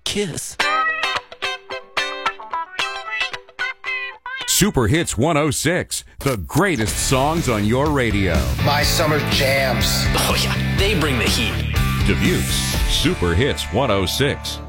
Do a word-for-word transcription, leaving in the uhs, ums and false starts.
kiss. Super Hits one oh six, the greatest songs on your radio. My summer jams. Oh, yeah, they bring the heat. Dubuque's Super Hits one oh six.